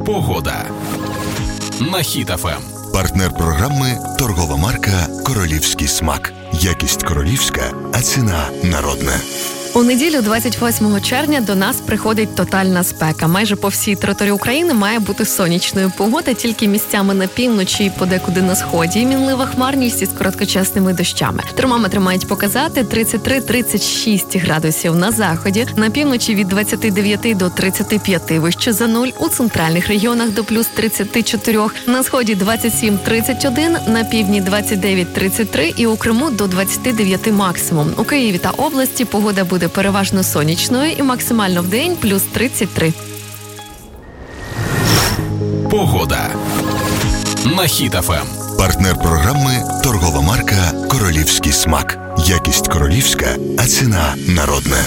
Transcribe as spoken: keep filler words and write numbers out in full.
Погода на Хіт еф ем. Партнер програми – торгова марка «Королівський смак». Якість королівська, а ціна народна. У неділю, двадцять восьмого червня, до нас приходить тотальна спека. Майже по всій території України має бути сонячною погода, тільки місцями на півночі і подекуди на сході. Мінлива хмарність із короткочасними дощами. Термометри мають показати тридцять три - тридцять шість градусів на заході, на півночі від двадцять дев'ять до тридцять п'ять вище за нуль, у центральних регіонах до плюс тридцять чотири, на сході двадцять сім - тридцять один, на півдні двадцять дев'ять - тридцять три і у Криму до двадцять дев'ять максимум. У Києві та області погода буде переважно сонячною і максимально в день плюс тридцять три. Погода на Хіт еф ем. Партнер програми – торгова марка «Королівський смак». Якість королівська, а ціна народна.